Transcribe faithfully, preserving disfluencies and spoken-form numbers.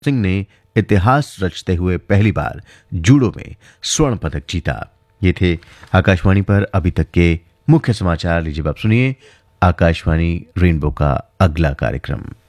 सिंह ने इतिहास रचते हुए पहली बार जूडो में स्वर्ण पदक जीता। ये थे आकाशवाणी पर अभी तक के मुख्य समाचार। लीजिए अब सुनिए आकाशवाणी रेनबो का अगला कार्यक्रम।